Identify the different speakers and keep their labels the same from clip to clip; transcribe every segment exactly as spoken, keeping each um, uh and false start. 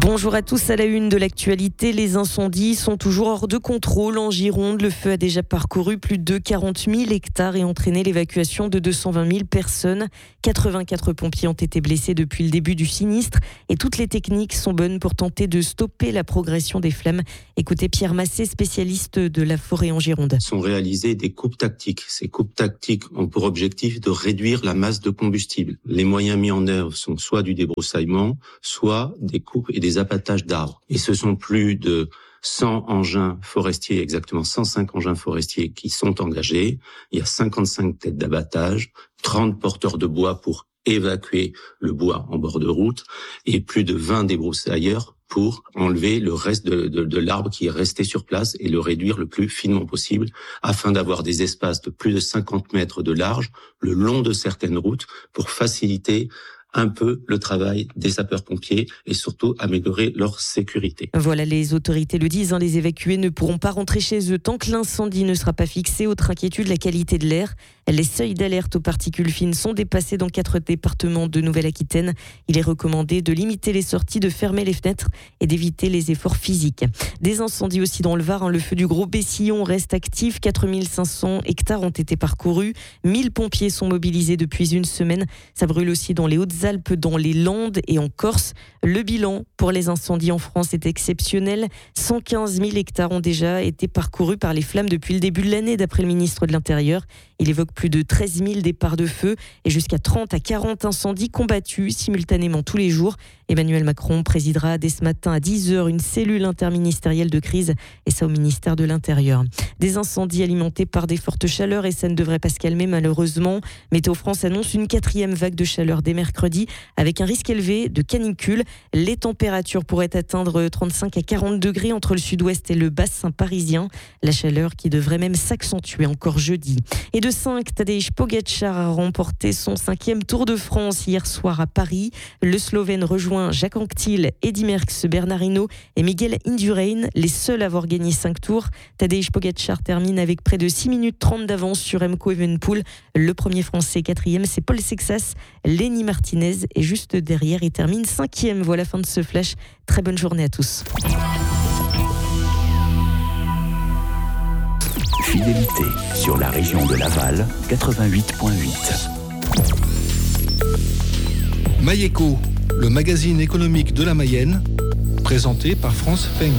Speaker 1: Bonjour à tous, à la une de l'actualité, les incendies sont toujours hors de contrôle en Gironde. Le feu a déjà parcouru plus de quarante mille hectares et entraîné l'évacuation de deux cent vingt mille personnes. quatre-vingt-quatre pompiers ont été blessés depuis le début du sinistre et toutes les techniques sont bonnes pour tenter de stopper la progression des flammes. Écoutez Pierre Massé, spécialiste de la forêt en Gironde.
Speaker 2: Sont réalisées des coupes tactiques. Ces coupes tactiques ont pour objectif de réduire la masse de combustible. Les moyens mis en œuvre sont soit du débroussaillement, soit des coupes et des abattages d'arbres. Et ce sont plus de cent engins forestiers, exactement cent cinq engins forestiers qui sont engagés. Il y a cinquante-cinq têtes d'abattage, trente porteurs de bois pour évacuer le bois en bord de route et plus de vingt débroussailleurs pour enlever le reste de, de, de l'arbre qui est resté sur place et le réduire le plus finement possible afin d'avoir des espaces de plus de cinquante mètres de large le long de certaines routes pour faciliter un peu le travail des sapeurs-pompiers et surtout améliorer leur sécurité.
Speaker 1: Voilà, les autorités le disent, hein, les évacués ne pourront pas rentrer chez eux tant que l'incendie ne sera pas fixé. Autre inquiétude, la qualité de l'air. Les seuils d'alerte aux particules fines sont dépassés dans quatre départements de Nouvelle-Aquitaine. Il est recommandé de limiter les sorties, de fermer les fenêtres et d'éviter les efforts physiques. Des incendies aussi dans le Var. Hein, le feu du Gros Bessillon reste actif. quatre mille cinq cents hectares ont été parcourus. mille pompiers sont mobilisés depuis une semaine. Ça brûle aussi dans les Hautes-Alpes, dans les Landes et en Corse. Le bilan pour les incendies en France est exceptionnel. cent quinze mille hectares ont déjà été parcourus par les flammes depuis le début de l'année, d'après le ministre de l'Intérieur. Il évoque plus de treize mille départs de feu et jusqu'à trente à quarante incendies combattus simultanément tous les jours. Emmanuel Macron présidera dès ce matin à dix heures une cellule interministérielle de crise, et ça au ministère de l'Intérieur. Des incendies alimentés par des fortes chaleurs et ça ne devrait pas se calmer malheureusement. Météo France annonce une quatrième vague de chaleur dès mercredi avec un risque élevé de canicule. Les températures pourraient atteindre trente-cinq à quarante degrés entre le sud-ouest et le bassin parisien. La chaleur qui devrait même s'accentuer encore jeudi. Et de cinq, Tadej Pogačar a remporté son cinquième Tour de France hier soir à Paris. Le Slovène rejoint Jacques Anquetil, Eddy Merckx, Bernard Hinault et Miguel Indurain, les seuls à avoir gagné cinq tours. Tadej Pogačar termine avec près de six minutes trente d'avance sur Remco Evenepoel. Le premier français, quatrième, c'est Paul Sexas. Lenny Martinez est juste derrière et termine cinquième. Voilà, fin de ce flash. Très bonne journée à tous.
Speaker 3: Fidélité sur la région de Laval, quatre-vingt-huit virgule huit.
Speaker 4: Mayeco, le magazine économique de la Mayenne, présenté par France Feng.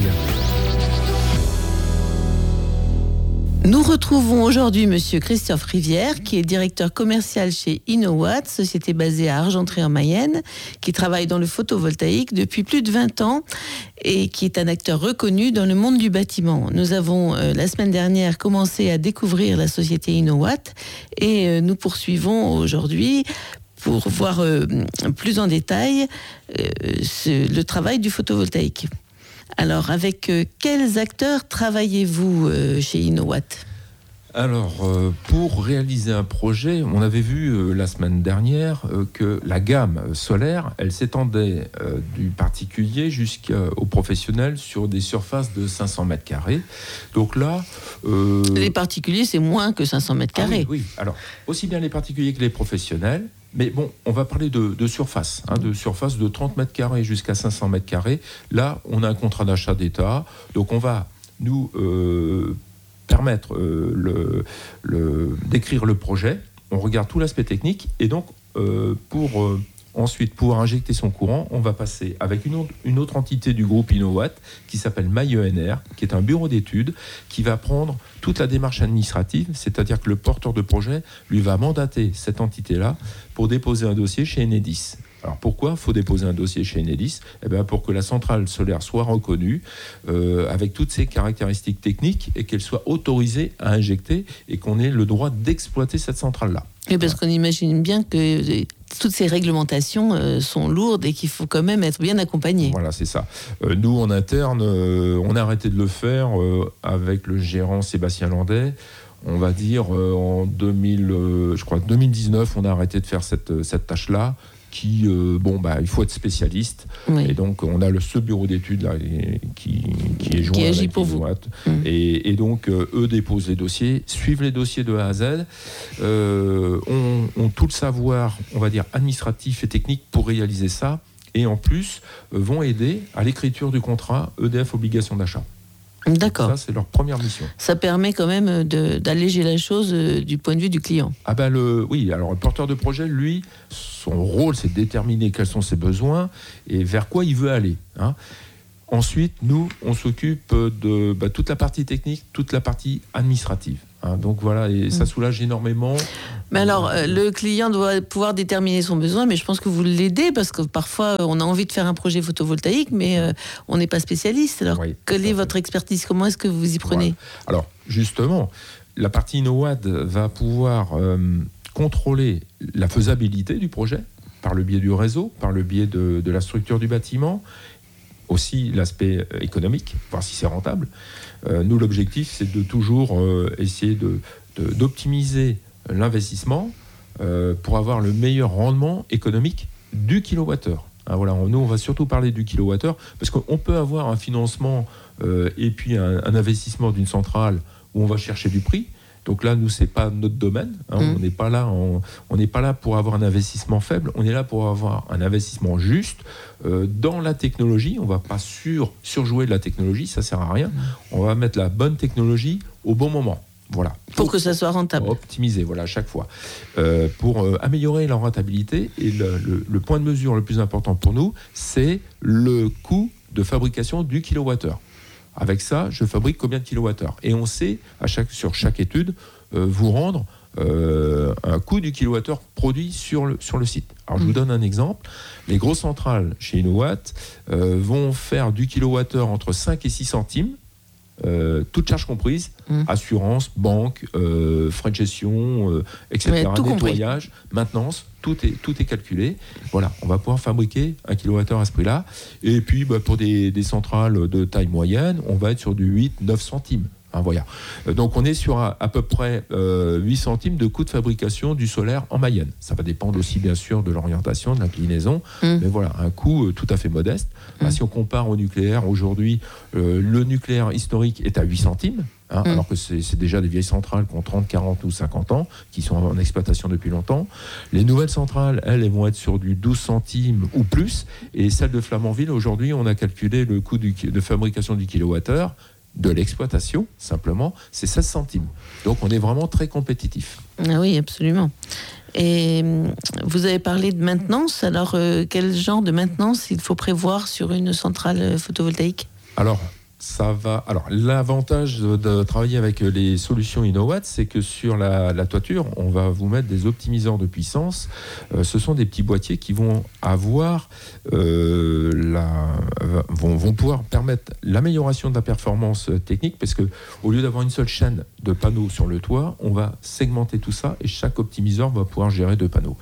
Speaker 5: Nous retrouvons aujourd'hui Monsieur Christophe Rivière, qui est directeur commercial chez InnoWatt, société basée à Argentré en Mayenne, qui travaille dans le photovoltaïque depuis plus de vingt ans et qui est un acteur reconnu dans le monde du bâtiment. Nous avons, euh, la semaine dernière, commencé à découvrir la société InnoWatt et euh, nous poursuivons aujourd'hui pour voir euh, plus en détail euh, ce, le travail du photovoltaïque. Alors, avec euh, quels acteurs travaillez-vous euh, chez InnoWatt ?
Speaker 6: Alors, euh, pour réaliser un projet, on avait vu euh, la semaine dernière euh, que la gamme solaire, elle s'étendait euh, du particulier jusqu'au professionnel sur des surfaces de cinq cents mètres carrés. Donc là...
Speaker 5: Euh... Les particuliers, c'est moins que cinq cents mètres carrés.
Speaker 6: Ah oui, oui, alors, aussi bien les particuliers que les professionnels. Mais bon, on va parler de, de surface, hein, de surface de trente mètres carrés jusqu'à cinq cents mètres carrés. Là, on a un contrat d'achat d'État. Donc, on va nous euh, permettre euh, le, le, d'écrire le projet. On regarde tout l'aspect technique. Et donc, euh, pour euh, ensuite pouvoir injecter son courant, on va passer avec une autre, une autre entité du groupe InnoWatt qui s'appelle MyENR, qui est un bureau d'études qui va prendre toute la démarche administrative, c'est-à-dire que le porteur de projet lui va mandater cette entité-là pour déposer un dossier chez Enedis. Alors pourquoi il faut déposer un dossier chez Enedis ? Eh bien pour que la centrale solaire soit reconnue euh, avec toutes ses caractéristiques techniques et qu'elle soit autorisée à injecter et qu'on ait le droit d'exploiter cette centrale-là.
Speaker 5: Oui, parce qu'on imagine bien que toutes ces réglementations euh, sont lourdes et qu'il faut quand même être bien accompagné.
Speaker 6: Voilà, c'est ça. Euh, nous, en interne, euh, on a arrêté de le faire euh, avec le gérant Sébastien Landais. On va dire euh, en deux mille, euh, je crois deux mille dix-neuf, on a arrêté de faire cette, cette tâche-là. Qui, euh, bon, bah, il faut être spécialiste. Oui. Et donc, on a le, ce bureau d'études là, qui, qui est joint
Speaker 5: qui agit
Speaker 6: avec
Speaker 5: pour vous.
Speaker 6: Mmh. Et, et donc, euh, eux déposent les dossiers, suivent les dossiers de A à Z, euh, ont, ont tout le savoir, on va dire, administratif et technique pour réaliser ça. et en plus euh, vont aider à l'écriture du contrat E D F obligation d'achat.
Speaker 5: D'accord.
Speaker 6: Ça, c'est leur première mission.
Speaker 5: Ça permet quand même de, d'alléger la chose euh, du point de vue du client.
Speaker 6: Ah ben le, oui, alors le porteur de projet, lui, son rôle, c'est de déterminer quels sont ses besoins et vers quoi il veut aller. Hein. Ensuite, nous, on s'occupe de bah, toute la partie technique, toute la partie administrative. Hein. Donc voilà, et ça soulage énormément.
Speaker 5: Mais alors, euh, le client doit pouvoir déterminer son besoin, mais je pense que vous l'aidez parce que parfois, on a envie de faire un projet photovoltaïque, mais euh, on n'est pas spécialiste. Alors,
Speaker 6: Oui,
Speaker 5: quelle est votre expertise? Comment est-ce que vous y prenez?
Speaker 6: Voilà. Alors, justement, la partie InnoWatt va pouvoir euh, contrôler la faisabilité du projet par le biais du réseau, par le biais de, de la structure du bâtiment, aussi l'aspect économique, voir si c'est rentable. Euh, nous, l'objectif, c'est de toujours euh, essayer de, de, d'optimiser l'investissement euh, pour avoir le meilleur rendement économique du kilowattheure. Hein, voilà, nous, on va surtout parler du kilowattheure parce qu'on peut avoir un financement euh, et puis un, un investissement d'une centrale où on va chercher du prix. Donc là, nous, c'est pas notre domaine. Hein, mmh. On n'est pas là, on, on n'est pas là pour avoir un investissement faible. On est là pour avoir un investissement juste euh, dans la technologie. On va pas sur surjouer de la technologie, ça sert à rien. Mmh. On va mettre la bonne technologie au bon moment. Voilà.
Speaker 5: Pour, pour que ça soit rentable.
Speaker 6: Optimiser, voilà, à chaque fois. Euh, pour euh, améliorer la rentabilité. Et le, le, le point de mesure le plus important pour nous, c'est le coût de fabrication du kilowattheure. Avec ça, je fabrique combien de kilowattheures? Et on sait, à chaque, sur chaque étude, euh, vous rendre euh, un coût du kilowattheure produit sur le, sur le site. Alors, je vous donne un exemple. Les grosses centrales chez InnoWatt euh, vont faire du kilowattheure entre cinq et six centimes, euh, toutes charges comprises, mmh. assurance, banque, euh, frais de gestion, euh, et cetera, nettoyage, compris. Maintenance. Tout est, tout est calculé. Voilà, on va pouvoir fabriquer un kilowattheure à ce prix-là. Et puis, bah, pour des, des centrales de taille moyenne, on va être sur du huit à neuf centimes. Hein, voilà. Donc, on est sur à, à peu près euh, huit centimes de coût de fabrication du solaire en Mayenne. Ça va dépendre aussi, bien sûr, de l'orientation, de l'inclinaison. Mmh. Mais voilà, un coût euh, tout à fait modeste. Mmh. Bah, si on compare au nucléaire, aujourd'hui, euh, le nucléaire historique est à huit centimes. Hein, mmh. Alors que c'est, c'est déjà des vieilles centrales qui ont trente, quarante ou cinquante ans, qui sont en exploitation depuis longtemps. Les nouvelles centrales, elles, elles vont être sur du douze centimes ou plus. Et celle de Flamanville, aujourd'hui, on a calculé le coût du, de fabrication du kilowattheure, de l'exploitation, simplement, c'est seize centimes. Donc, on est vraiment très compétitif.
Speaker 5: Ah oui, absolument. Et vous avez parlé de maintenance. Alors, euh, quel genre de maintenance il faut prévoir sur une centrale photovoltaïque? Alors,
Speaker 6: ça va. Alors, l'avantage de, de travailler avec les solutions InnoWatt, c'est que sur la, la toiture, on va vous mettre des optimiseurs de puissance. Euh, ce sont des petits boîtiers qui vont avoir euh, la, vont, vont pouvoir permettre l'amélioration de la performance technique, parce que au lieu d'avoir une seule chaîne de panneaux sur le toit, on va segmenter tout ça et chaque optimiseur va pouvoir gérer deux panneaux.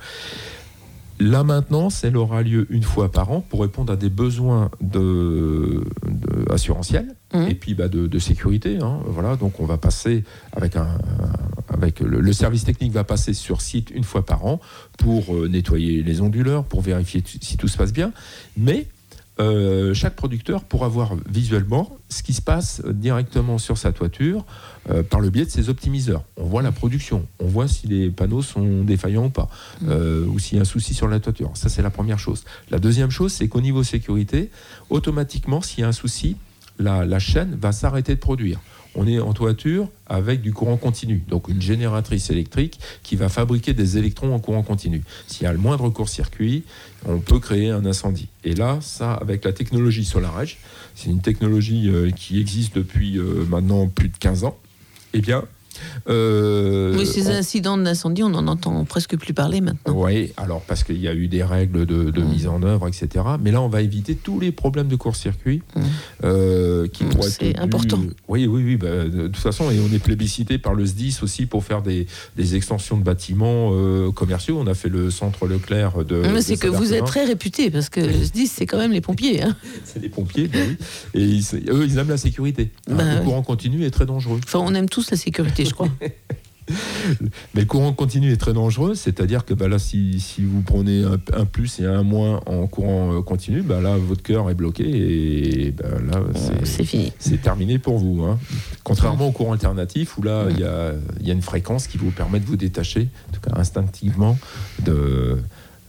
Speaker 6: La maintenance, elle aura lieu une fois par an pour répondre à des besoins de, de assurantiels mmh. et puis bah, de, de sécurité. Hein, voilà, donc on va passer avec un, avec le, le service technique va passer sur site une fois par an pour euh, nettoyer les onduleurs, pour vérifier t- si tout se passe bien. Mais euh, chaque producteur pourra voir visuellement ce qui se passe directement sur sa toiture euh, par le biais de ses optimiseurs. On voit la production, on voit si les panneaux sont défaillants ou pas, euh, ou s'il y a un souci sur la toiture. Ça, c'est la première chose. La deuxième chose, c'est qu'au niveau sécurité, automatiquement, s'il y a un souci, la, la chaîne va s'arrêter de produire. On est en toiture avec du courant continu, donc une génératrice électrique qui va fabriquer des électrons en courant continu. S'il y a le moindre court-circuit, on peut créer un incendie. Et là, ça, avec la technologie SolarEdge, c'est une technologie euh, qui existe depuis euh, maintenant plus de quinze ans, eh bien...
Speaker 5: Euh, oui, ces on... incidents d'incendie, on n'en entend presque plus parler maintenant.
Speaker 6: Oui, alors parce qu'il y a eu des règles de, de mmh. mise en œuvre, et cetera. Mais là, on va éviter tous les problèmes de court-circuit mmh. euh, qui mmh, pourraient
Speaker 5: c'est
Speaker 6: être...
Speaker 5: C'est important.
Speaker 6: Du... Oui, oui, oui. Bah, de toute façon, et on est plébiscité par le S D I S aussi pour faire des, des extensions de bâtiments euh, commerciaux. On a fait le centre Leclerc de...
Speaker 5: Mais c'est
Speaker 6: de
Speaker 5: que vous êtes très réputé, parce que le S D I S, c'est quand même les pompiers. Hein.
Speaker 6: C'est les pompiers, bah oui. Et ils, eux, ils aiment la sécurité. Hein. Bah, le courant oui. continu est très dangereux.
Speaker 5: Enfin, on aime tous la sécurité, je crois.
Speaker 6: Mais le courant continu est très dangereux, c'est-à-dire que bah, là, si, si vous prenez un, un plus et un moins en courant continu, bah, là, votre cœur est bloqué et bah, là, c'est,
Speaker 5: c'est fini.
Speaker 6: C'est terminé pour vous. Hein. Contrairement au courant alternatif, où là, il y a, y a une fréquence qui vous permet de vous détacher, en tout cas instinctivement, de,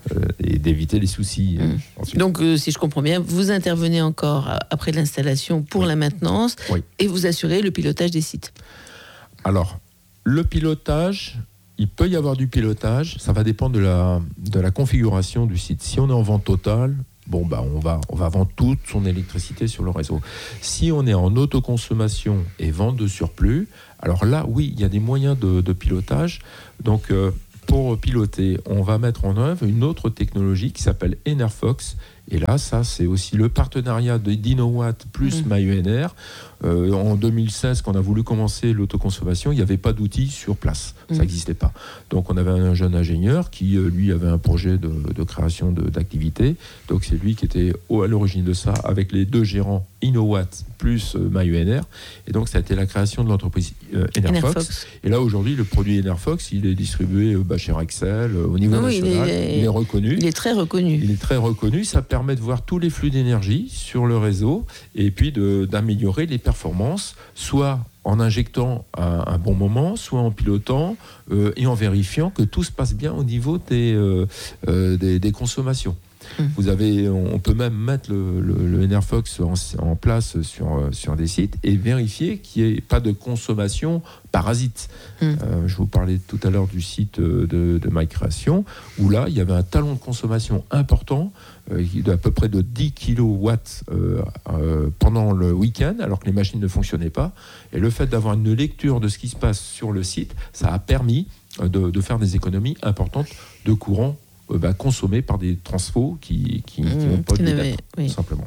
Speaker 6: euh, et d'éviter les soucis.
Speaker 5: Mmh.
Speaker 6: Ensuite.
Speaker 5: Donc, euh, si je comprends bien, vous intervenez encore après l'installation pour
Speaker 6: oui.
Speaker 5: la maintenance
Speaker 6: oui.
Speaker 5: et vous assurez le pilotage des sites.
Speaker 6: Alors, le pilotage, il peut y avoir du pilotage, ça va dépendre de la, de la configuration du site. Si on est en vente totale, bon, bah, on va, on va vendre toute son électricité sur le réseau. Si on est en autoconsommation et vente de surplus, alors là, oui, il y a des moyens de, de pilotage. Donc, euh, pour piloter, on va mettre en œuvre une autre technologie qui s'appelle Enerfox. Et là, ça, c'est aussi le partenariat de d'Innowatt plus mmh. MyENR. Euh, en deux mille seize, quand on a voulu commencer l'autoconsommation, il n'y avait pas d'outils sur place. Mmh. Ça n'existait pas. Donc, on avait un jeune ingénieur qui, lui, avait un projet de, de création de, d'activité. Donc, c'est lui qui était au, à l'origine de ça, avec les deux gérants Innowatt plus euh, MyENR. Et donc, ça a été la création de l'entreprise euh, Enerfox. Enerfox. Et là, aujourd'hui, le produit Enerfox, il est distribué euh, bah, chez Rexel, euh, au niveau oui, national. Il est, il est reconnu.
Speaker 5: Il est très reconnu.
Speaker 6: Il est très reconnu. Ça permet de voir tous les flux d'énergie sur le réseau et puis de, d'améliorer les performances, soit en injectant à un bon moment, soit en pilotant euh, et en vérifiant que tout se passe bien au niveau des, euh, euh, des, des consommations. Mmh. Vous avez, on peut même mettre le, le, le Enerfox en, en place sur, sur des sites et vérifier qu'il n'y ait pas de consommation parasite. Mmh. Euh, je vous parlais tout à l'heure du site de, de MyCréation, où là, il y avait un talon de consommation important, euh, d'à peu près de dix kilowatts euh, euh, pendant le week-end, alors que les machines ne fonctionnaient pas. Et le fait d'avoir une lecture de ce qui se passe sur le site, ça a permis de, de faire des économies importantes de courant euh, bah, consommés par des transfos qui, qui, mmh, qui n'ont pas de lieu oui. tout simplement.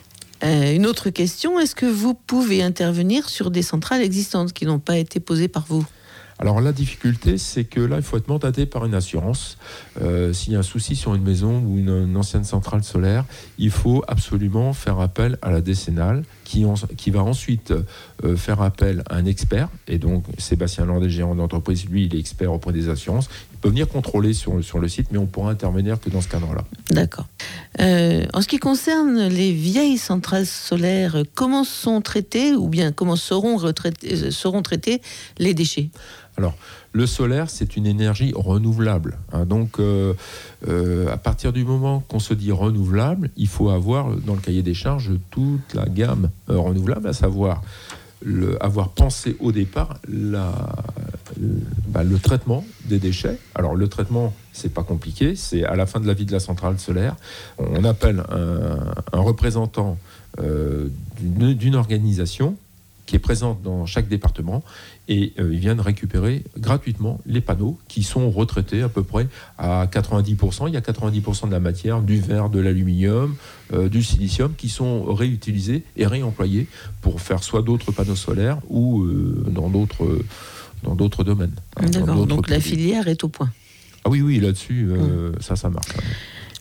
Speaker 5: Euh, une autre question, est-ce que vous pouvez intervenir sur des centrales existantes qui n'ont pas été posées par vous ?
Speaker 6: Alors la difficulté, c'est que là, il faut être mandaté par une assurance. Euh, s'il y a un souci sur une maison ou une, une ancienne centrale solaire, il faut absolument faire appel à la décennale qui, en, qui va ensuite euh, faire appel à un expert. Et donc Sébastien Landais, gérant d'entreprise, lui, il est expert auprès des assurances. Il peut venir contrôler sur, sur le site, mais on pourra intervenir que dans ce cadre-là.
Speaker 5: D'accord. Euh, en ce qui concerne les vieilles centrales solaires, comment sont traités ou bien comment seront, retraités, seront traités les déchets ?
Speaker 6: Alors, le solaire, c'est une énergie renouvelable. Hein, donc, euh, euh, à partir du moment qu'on se dit renouvelable, il faut avoir dans le cahier des charges toute la gamme euh, renouvelable, à savoir le, avoir pensé au départ la, le, bah, le traitement des déchets. Alors, le traitement, c'est pas compliqué, c'est à la fin de la vie de la centrale solaire, on appelle un, un représentant euh, d'une, d'une organisation qui est présente dans chaque département et euh, ils viennent récupérer gratuitement les panneaux qui sont retraités à peu près à quatre-vingt-dix pour cent. Il y a quatre-vingt-dix pour cent de la matière, du verre, de l'aluminium, euh, du silicium qui sont réutilisés et réemployés pour faire soit d'autres panneaux solaires ou euh, dans d'autres, dans d'autres domaines.
Speaker 5: Hein, D'accord, dans d'autres donc produits. La filière est au point.
Speaker 6: Ah oui, oui, là-dessus, euh, mmh. ça, ça marche. Hein.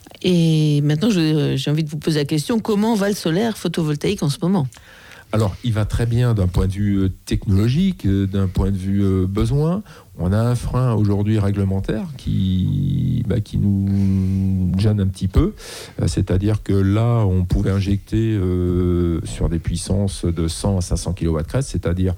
Speaker 5: Et maintenant, je, j'ai envie de vous poser la question, comment va le solaire photovoltaïque en ce moment ?
Speaker 6: Alors, il va très bien d'un point de vue technologique, d'un point de vue besoin. On a un frein aujourd'hui réglementaire qui, bah, qui nous gêne un petit peu. C'est-à-dire que là, on pouvait injecter euh, sur des puissances de cent à cinq cents kilowatts crête, c'est-à-dire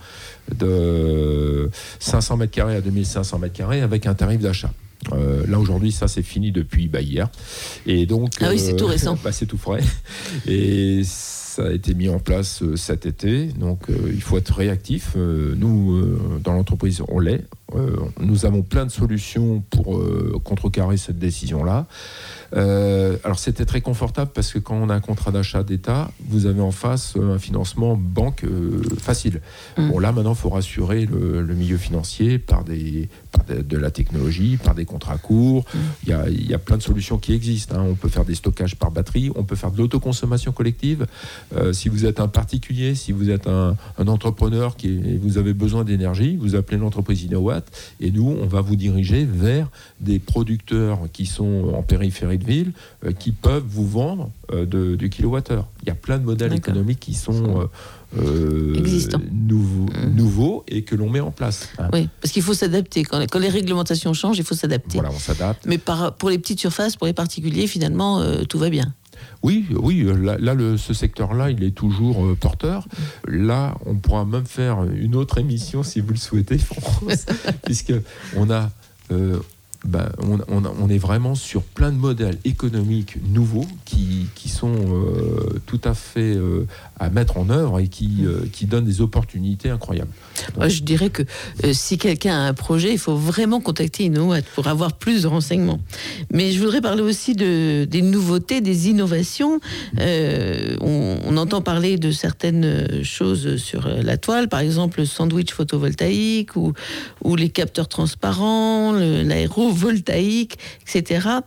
Speaker 6: de cinq cents mètres carrés à deux mille cinq cents mètres carrés avec un tarif d'achat. Euh, là aujourd'hui ça c'est fini depuis bah, hier et donc
Speaker 5: ah oui c'est euh, tout récent
Speaker 6: bah, c'est tout frais et ça a été mis en place euh, cet été donc euh, il faut être réactif euh, nous euh, dans l'entreprise on l'est euh, nous avons plein de solutions pour euh, contrecarrer cette décision là. Euh, alors c'était très confortable parce que quand on a un contrat d'achat d'État, vous avez en face un financement banque euh, facile. Mmh. Bon là maintenant il faut rassurer le, le milieu financier par, des, par de, de la technologie, par des contrats courts. Mmh. Il y a, il y a plein de solutions qui existent. Hein. On peut faire des stockages par batterie, on peut faire de l'autoconsommation collective. Euh, si vous êtes un particulier, si vous êtes un, un entrepreneur qui est, vous avez besoin d'énergie, vous appelez l'entreprise Innowatt et nous on va vous diriger vers des producteurs qui sont en périphérie de ville euh, qui peuvent vous vendre euh, de, du kilowattheure. Il y a plein de modèles D'accord. économiques qui sont euh, euh, nouveaux, mmh. nouveaux et que l'on met en place. Hein.
Speaker 5: Oui, parce qu'il faut s'adapter. Quand, quand les réglementations changent, il faut s'adapter.
Speaker 6: Voilà, on s'adapte.
Speaker 5: Mais par, pour les petites surfaces, pour les particuliers, finalement, euh, tout va bien.
Speaker 6: Oui, oui. Là, là le, ce secteur-là, il est toujours euh, porteur. Là, on pourra même faire une autre émission si vous le souhaitez, France, puisque on a. Euh, ben, on, on, on est vraiment sur plein de modèles économiques nouveaux qui, qui sont euh, tout à fait euh, à mettre en œuvre et qui, euh, qui donnent des opportunités incroyables. Donc,
Speaker 5: Moi, je dirais que euh, si quelqu'un a un projet, il faut vraiment contacter InnoWatt pour avoir plus de renseignements. Mais je voudrais parler aussi de, des nouveautés, des innovations. Euh, on, on entend parler de certaines choses sur la toile, par exemple le sandwich photovoltaïque ou, ou les capteurs transparents, le, l'aérovoltaïque, et cetera.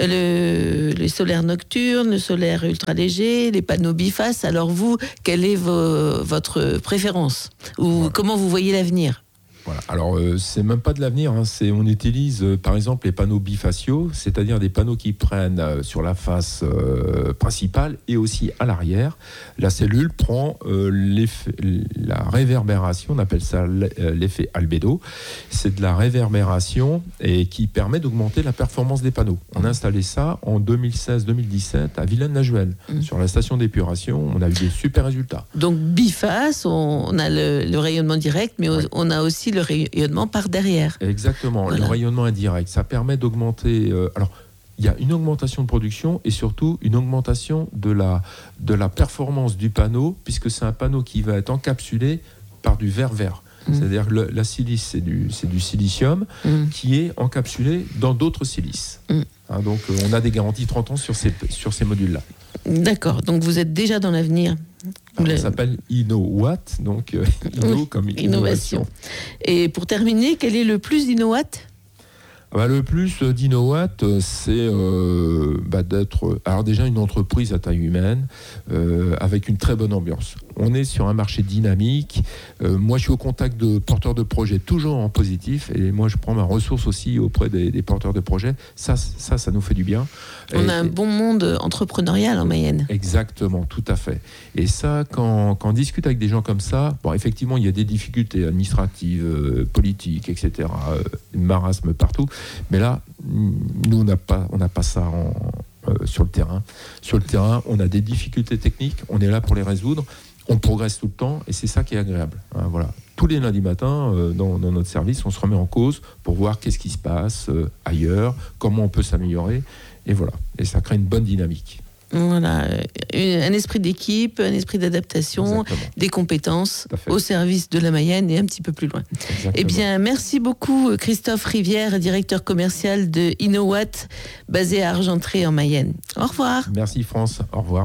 Speaker 5: Le, les solaires nocturnes, le solaire ultra léger, les panneaux bifaces. Alors vous, quelle est vo, votre préférence ou
Speaker 6: voilà.
Speaker 5: Comment vous voyez l'avenir?
Speaker 6: Voilà. Alors, euh, c'est même pas de l'avenir. Hein. C'est, on utilise, euh, par exemple, les panneaux bifaciaux, c'est-à-dire des panneaux qui prennent euh, sur la face euh, principale et aussi à l'arrière. La cellule prend euh, l'effet, la réverbération, on appelle ça l'effet albédo. C'est de la réverbération et qui permet d'augmenter la performance des panneaux. On a installé ça en deux mille seize deux mille dix-sept à Vilaine-la-Juhel, mmh. sur la station d'épuration. On a eu des super résultats.
Speaker 5: Donc, biface, on a le, le rayonnement direct, mais ouais. on a aussi le rayonnement par derrière.
Speaker 6: Exactement, voilà. Le rayonnement indirect, ça permet d'augmenter... Euh, alors, il y a une augmentation de production et surtout une augmentation de la, de la performance du panneau, puisque c'est un panneau qui va être encapsulé par du verre vert. Mmh. C'est-à-dire que le, la silice, c'est du, c'est du silicium mmh. qui est encapsulé dans d'autres silices. Mmh. Hein, donc, euh, on a des garanties trente ans sur ces, sur ces modules-là.
Speaker 5: D'accord, donc vous êtes déjà dans l'avenir.
Speaker 6: Alors, le... Ça s'appelle InnoWatt, donc euh, Inno oui, comme innovation. innovation.
Speaker 5: Et pour terminer, quel est le plus d'InnoWatt ?
Speaker 6: Ah bah, le plus d'InnoWatt, c'est euh, bah, d'être alors déjà une entreprise à taille humaine euh, avec une très bonne ambiance. On est sur un marché dynamique. Euh, moi, je suis au contact de porteurs de projets, toujours en positif. Et moi, je prends ma ressource aussi auprès des, des porteurs de projets. Ça, ça, ça nous fait du bien.
Speaker 5: On
Speaker 6: et,
Speaker 5: a un bon monde entrepreneurial en Mayenne.
Speaker 6: Exactement, tout à fait. Et ça, quand, quand on discute avec des gens comme ça, bon, effectivement, il y a des difficultés administratives, euh, politiques, et cetera. Euh, marasme partout. Mais là, nous, on n'a pas, on n'a pas ça en, euh, sur le terrain. Sur le terrain, on a des difficultés techniques. On est là pour les résoudre. On progresse tout le temps et c'est ça qui est agréable. Hein, voilà. Tous les lundis matins, euh, dans, dans notre service, on se remet en cause pour voir qu'est-ce qui se passe euh, ailleurs, comment on peut s'améliorer. Et voilà. Et ça crée une bonne dynamique.
Speaker 5: Voilà, un esprit d'équipe, un esprit d'adaptation, exactement. Des compétences au service de la Mayenne et un petit peu plus loin. Exactement. Eh bien, merci beaucoup Christophe Rivière, directeur commercial de InnoWatt, basé à Argentré en Mayenne. Au revoir.
Speaker 6: Merci France, au revoir.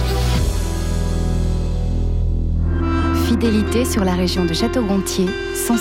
Speaker 7: Fidélité sur la région de Château-Gontier, cent